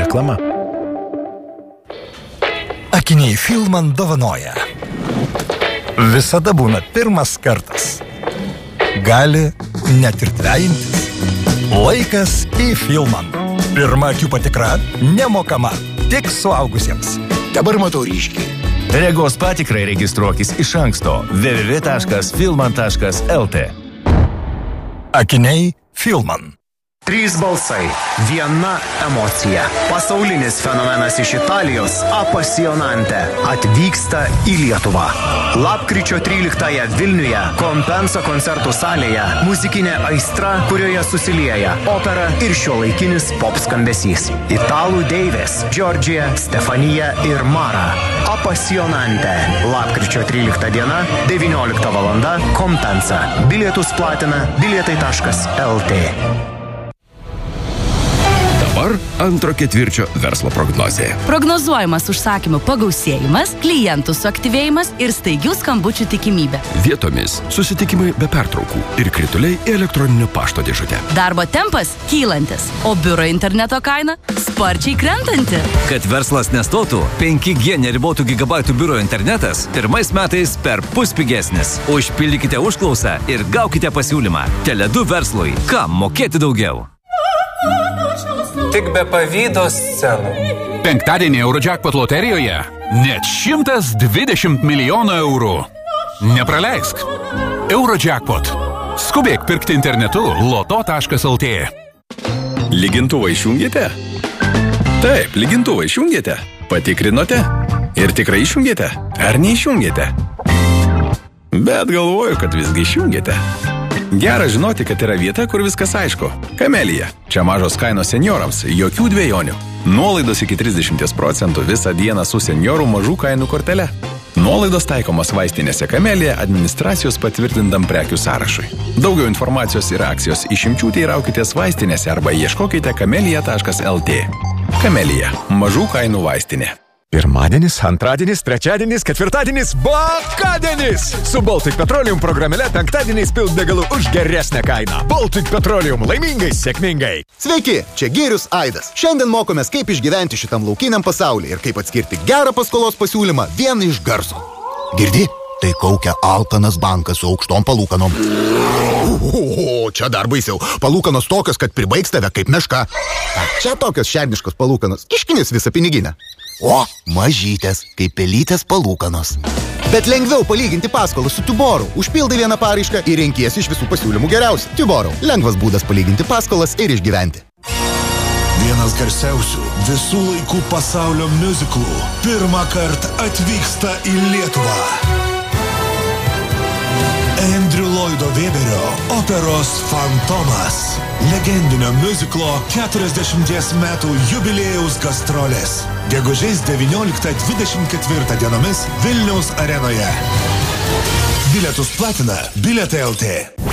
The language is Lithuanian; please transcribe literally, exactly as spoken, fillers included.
reklama. Akiniai Filman dovanoja. Visada būna pirmas kartas. Gali net ir dvejintis. Laikas į Filman. Pirma akių patikra nemokama, tik suaugusiems. Dabar matau ryškiai. Regos patikrai registruokis iš anksto w w w taškas filman taškas l t. Akiniai Filman. Trys balsai, viena emocija. Pasaulinis fenomenas iš Italijos, Apassionante, atvyksta į Lietuvą. Lapkričio tryliktąją Vilniuje, Compensa koncertų salėje, muzikinė aistra, kurioje susilieja opera ir šiuolaikinis pop skambesys. Italų deivės, Giorgia, Stefanija ir Mara. Apassionante. Lapkričio trylikta diena, devyniolikta valanda, Compensa. Bilietus platina bilietai taškas l t. Dabar antro ketvirčio verslo prognozė. Prognozuojamas užsakymų pagausėjimas, klientų suaktyvėjimas ir staigių skambučių tikimybė. Vietomis susitikimai be pertraukų ir krituliai į elektroninio pašto dėžutę. Darbo tempas kylantis, o biuro interneto kaina sparčiai krentanti. Kad verslas nestotų, penki G neribotų gigabaitų biuro internetas pirmais metais per pus pigesnis. Užpildykite užklausą ir gaukite pasiūlymą. Tele du verslui. Kam mokėti daugiau? Tik be pavydo scenų. Penktadienį Eurojackpot loterijoje net šimtas dvidešimt milijonų eurų. Nepraleisk. Eurojackpot. Skubėk pirkti internetu loto taškas l t. Lygintuvą išjungėte? Taip, lygintuvą išjungėte. Patikrinote? Ir tikrai išjungėte? Ar neišjungėte? Bet galvoju, kad visgi išjungėte. Gera žinoti, kad yra vieta, kur viskas aišku. Kamelija. Čia mažos kainos seniorams, jokių dvejonių. Nuolaidos iki trisdešimt procentų visą dieną su seniorų mažų kainų kortele. Nuolaidos taikomos vaistinėse Kamelija administracijos patvirtintam prekių sąrašui. Daugiau informacijos ir akcijos išimčių teiraukitės vaistinėse arba ieškokite kamelija taškas l t. Kamelija. Mažų kainų vaistinė. Pirmadienis, antradienis, trečiadienis, ketvirtadienis, bakadienis! Su Baltic Petroleum programėle penktadieniais pild degalų už geresnę kainą. Baltic Petroleum. Laimingai, sėkmingai. Sveiki, čia Girius Aidas. Šiandien mokomės, kaip išgyventi šitam laukiniam pasaulyje ir kaip atskirti gerą paskolos pasiūlymą vien iš garso. Girdi? Tai kaukia alkanas bankas su aukštom palūkanom. O, čia dar baisiau. Palūkanos tokios, kad pribaigs tave kaip meška. Čia tokios šerniškos palūkanos. Iškinės visą piniginę. O, mažytės, kaip pelytės palūkanos. Bet lengviau palyginti paskolą su Tuboru. Užpildai vieną paraišką ir renkiesi iš visų pasiūlymų geriausią. Tuboru. Lengvas būdas palyginti paskolas ir išgyventi. Vienas garsiausių visų laikų pasaulio miuziklų pirmą kartą atvyksta į Lietuvą. Andrew Lloydo Webberio operos Fantomas. Legendinio miuziklo keturiasdešimties metų jubiliejaus gastrolės. Gegužės devynioliktą dvidešimt ketvirtą dienomis Vilniaus arenoje. Bilietus platina bilietai el t.